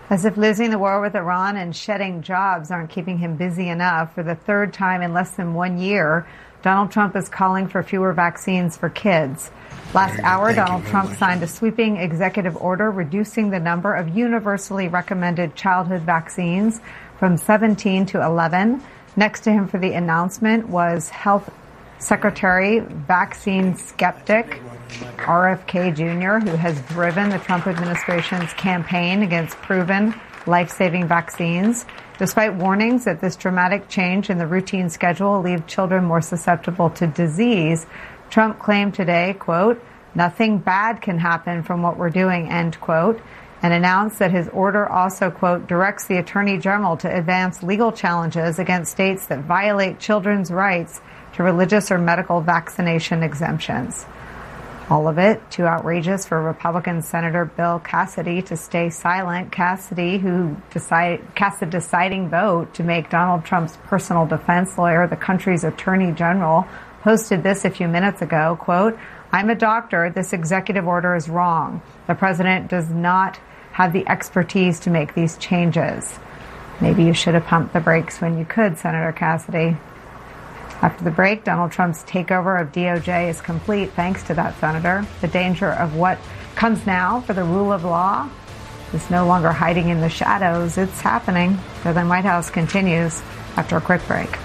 As if losing the war with Iran and shedding jobs aren't keeping him busy enough, for the third time in less than 1 year, Donald Trump is calling for fewer vaccines for kids. Last hour, Donald Trump signed a sweeping executive order reducing the number of universally recommended childhood vaccines from 17 to 11. Next to him for the announcement was Health Secretary, vaccine skeptic RFK Jr., who has driven the Trump administration's campaign against proven life-saving vaccines. Despite warnings that this dramatic change in the routine schedule will leave children more susceptible to disease, Trump claimed today, quote, "Nothing bad can happen from what we're doing," end quote, and announced that his order also, quote, "directs the Attorney General to advance legal challenges against states that violate children's rights to religious or medical vaccination exemptions." All of it too outrageous for Republican Senator Bill Cassidy to stay silent. Cassidy, who cast a deciding vote to make Donald Trump's personal defense lawyer the country's attorney general, posted this a few minutes ago, quote, "I'm a doctor. This executive order is wrong. The president does not have the expertise to make these changes." Maybe you should have pumped the brakes when you could, Senator Cassidy. After the break, Donald Trump's takeover of DOJ is complete thanks to that senator. The danger of what comes now for the rule of law is no longer hiding in the shadows. It's happening. The White House continues after a quick break.